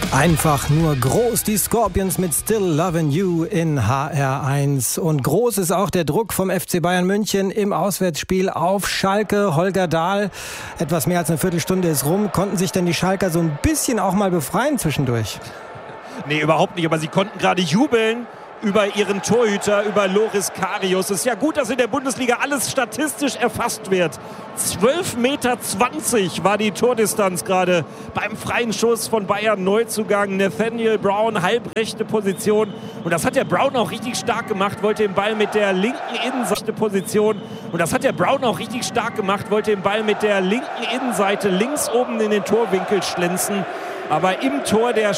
Einfach nur groß, die Scorpions mit Still Lovin' You in HR1. Und groß ist auch der Druck vom FC Bayern München im Auswärtsspiel auf Schalke. Holger Dahl, etwas mehr als eine Viertelstunde ist rum. Konnten sich denn die Schalker so ein bisschen auch mal befreien zwischendurch? Nee, überhaupt nicht. Aber sie konnten gerade jubeln über ihren Torhüter, über Loris Karius. Es ist ja gut, dass in der Bundesliga alles statistisch erfasst wird. 12,20 Meter war die Tordistanz gerade beim freien Schuss von Bayern Neuzugang. Nathaniel Brown, halbrechte Position. Und das hat der Brown auch richtig stark gemacht, wollte den Ball mit der linken Innenseite Position. Und das hat der Brown auch richtig stark gemacht, wollte den Ball mit der linken Innenseite links oben in den Torwinkel schlänzen. Aber im Tor der